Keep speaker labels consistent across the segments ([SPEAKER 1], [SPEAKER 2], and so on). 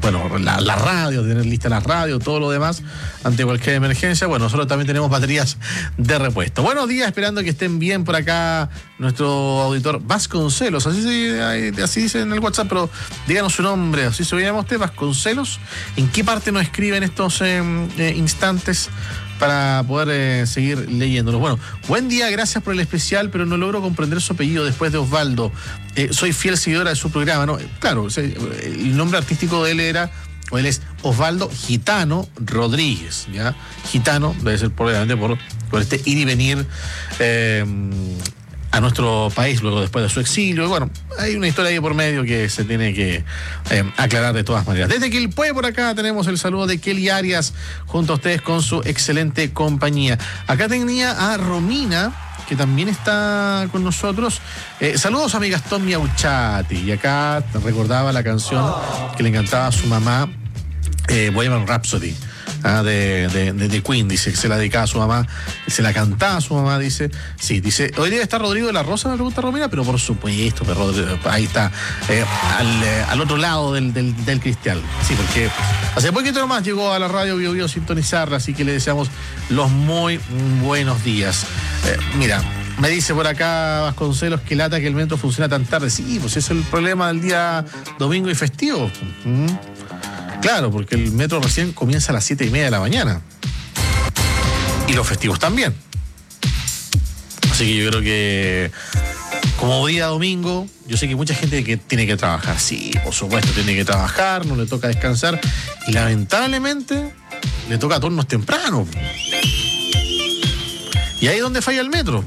[SPEAKER 1] bueno, la radio, tener lista la radio, todo lo demás, ante cualquier emergencia. Bueno, nosotros también tenemos baterías de repuesto. Buenos días, esperando que estén bien por acá nuestro auditor Vasconcelos, así dice en el WhatsApp, pero díganos su nombre, así se llama usted, Vasconcelos. ¿En qué parte nos escribe en estos instantes para poder seguir leyéndolos? Bueno, buen día, gracias por el especial, pero no logro comprender su apellido después de Osvaldo. Soy fiel seguidora de su programa, ¿no? Claro, el nombre artístico de él él es Osvaldo Gitano Rodríguez, ¿ya? Gitano, debe ser probablemente por este ir y venir a nuestro país luego después de su exilio. Bueno, hay una historia ahí por medio que se tiene que aclarar de todas maneras. Desde Quilpué por acá tenemos el saludo de Kelly Arias junto a ustedes con su excelente compañía. Acá tenía a Romina, que también está con nosotros. Saludos a mi Gastón Miauchati. Y acá recordaba la canción que le encantaba a su mamá, Bohemian Rhapsody. De Queen, dice que se la dedicaba a su mamá, se la cantaba a su mamá, dice. Sí, dice, hoy día está Rodrigo de la Rosa, me pregunta Romina, pero por supuesto, ahí está, al otro lado del cristal. Sí, porque hace poquito nomás llegó a la radio Bio Bio a sintonizarla, así que le deseamos los muy buenos días. Mira, me dice por acá Vasconcelos que lata que el metro funciona tan tarde. Sí, pues es el problema del día domingo y festivo. Claro, porque el metro recién comienza a las 7:30 de la mañana. Y los festivos también. Así que yo creo que como día domingo, yo sé que mucha gente que tiene que trabajar. Sí, por supuesto, tiene que trabajar, no le toca descansar. Y lamentablemente le toca turnos tempranos. Y ahí es donde falla el metro.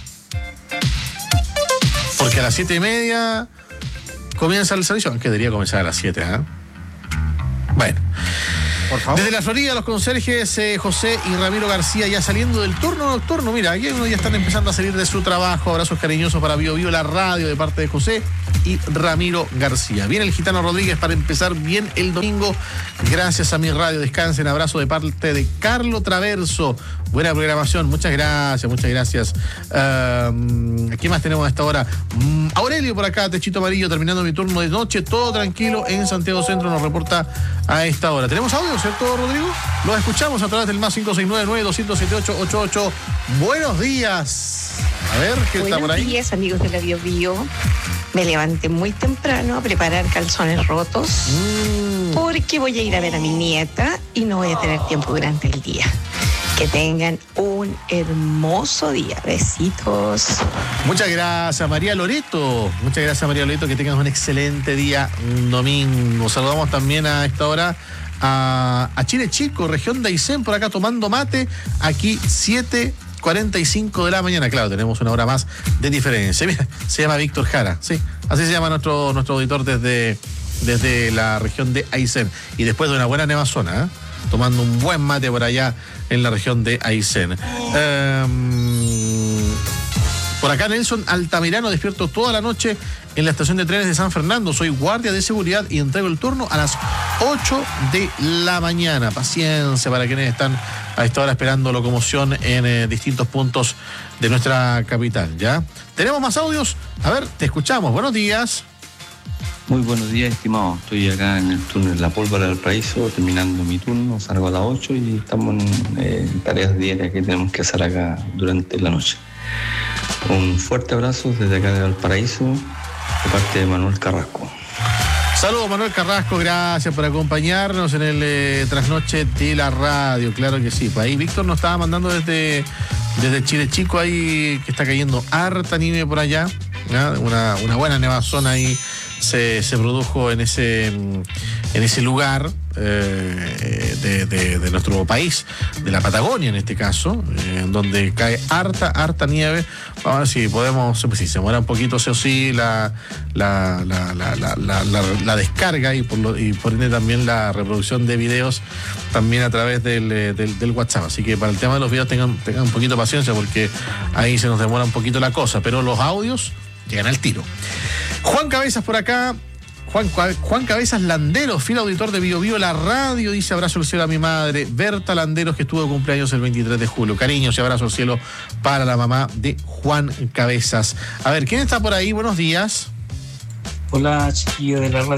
[SPEAKER 1] Porque a las 7:30 comienza el servicio, aunque debería comenzar a las 7, ¿eh? Bueno, por favor. Desde la Florida, los conserjes José y Ramiro García ya saliendo del turno nocturno. Mira, aquí uno ya están empezando a salir de su trabajo. Abrazos cariñosos para Bio Bio, la radio, de parte de José y Ramiro García. Viene el Gitano Rodríguez para empezar bien el domingo. Gracias a mi radio. Descansen. Abrazo de parte de Carlo Traverso. Buena programación. Muchas gracias, muchas gracias. ¿Qué más tenemos a esta hora? Aurelio por acá, Techito Amarillo, terminando mi turno de noche. Todo tranquilo en Santiago Centro, nos reporta a esta hora. ¿Tenemos audio, cierto, Rodrigo? Los escuchamos a través del más 569-900-7888. Buenos días. A ver, ¿qué está por ahí?
[SPEAKER 2] Buenos días, amigos de la Bio Bio. Me levanté muy temprano a preparar calzones rotos porque voy a ir a ver a mi nieta y no voy a tener tiempo durante el día. Que tengan un hermoso día. Besitos.
[SPEAKER 1] Muchas gracias, María Loreto. Muchas gracias, María Loreto. Que tengas un excelente día, un domingo. Saludamos también a esta hora a Chile Chico, región de Aysén, por acá tomando mate. Aquí 7:45 de la mañana. Claro, tenemos una hora más de diferencia. Mira, se llama Víctor Jara. Sí, así se llama nuestro auditor desde la región de Aysén. Y después de una buena nevazona, tomando un buen mate por allá en la región de Aysén. Por acá Nelson Altamirano, despierto toda la noche en la estación de trenes de San Fernando. Soy guardia de seguridad y entrego el turno a las 8 de la mañana. Paciencia para quienes están a esta hora esperando locomoción en distintos puntos de nuestra capital, ¿ya? ¿Tenemos más audios? A ver, te escuchamos. Buenos días.
[SPEAKER 3] Muy buenos días, estimado. Estoy acá en el túnel La Pólvora del Paraíso, terminando mi turno. Salgo a las 8 y estamos en tareas diarias que tenemos que hacer acá durante la noche. Un fuerte abrazo desde acá de Valparaíso, de parte de Manuel Carrasco.
[SPEAKER 1] Saludos, Manuel Carrasco, gracias por acompañarnos en el trasnoche de la radio, claro que sí. Pues ahí Víctor nos estaba mandando desde Chile Chico, ahí que está cayendo harta nieve por allá, ¿no? Una buena nevazona ahí se produjo en ese lugar de nuestro país, de la Patagonia en este caso, en donde cae harta nieve. Vamos a ver si podemos, si se muera un poquito, sí, la descarga y por ende también la reproducción de videos también a través del WhatsApp. Así que para el tema de los videos tengan un poquito de paciencia, porque ahí se nos demora un poquito la cosa, pero los audios llegan al tiro. Juan Cabezas por acá. Juan Cabezas Landeros, fiel auditor de Bio Bio, la radio, dice: abrazo al cielo a mi madre, Berta Landeros, que estuvo de cumpleaños el 23 de julio. Cariños y abrazo al cielo para la mamá de Juan Cabezas. A ver, ¿quién está por ahí? Buenos días.
[SPEAKER 4] Hola, chiquillo de la radio.